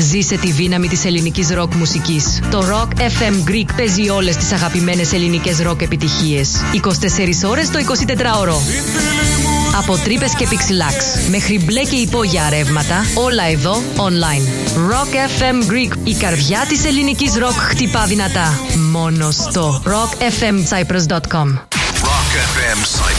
Ζήσε τη δύναμη της ελληνικής ροκ μουσικής. Το Rock FM Greek παίζει όλες τις αγαπημένες ελληνικές ροκ επιτυχίες. 24 ώρες το 24ωρο. Από τρύπες και πιξιλάξ μέχρι μπλε και υπόγεια ρεύματα, όλα εδώ online. Rock FM Greek, η καρδιά της ελληνικής ροκ χτυπά δυνατά. Μόνο στο rockfmcyprus.com. Rock FM Cyprus.